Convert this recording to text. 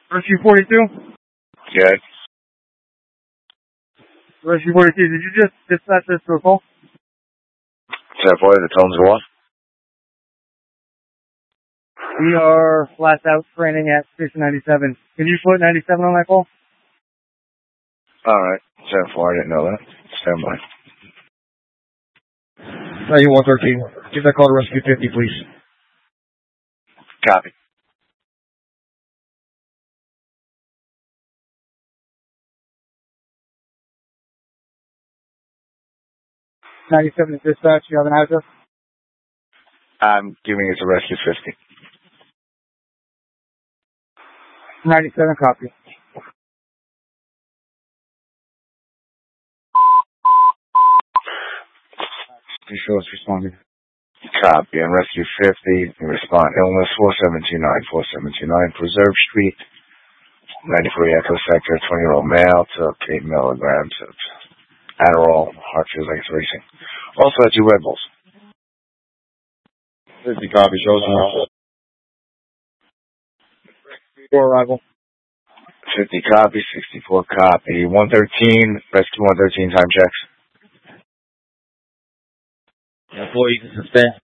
Rescue 42? Yes. Rescue 42, did you just dispatch this to a call? 10-4, the tones are off. We are flat out training at Station 97. Can you float 97 on that call? Alright. 10-4, I didn't know that. Stand by. 9113. Give that call to Rescue 50, please. Copy. 97 dispatch, you have an address? I'm giving it to Rescue 50. 97, copy. Be sure it's responding. Copy. And Rescue 50, you respond. Illness 4729, Preserve Street, 93 Echo Sector, 20-year-old male, took 8 milligrams of Adderall. Heart feels like it's racing. Also had 2 Red Bulls. 50 copy, shows now. For arrival. 50 copy, 64 copy, 113, Rescue 113, time checks. Employee to suspend.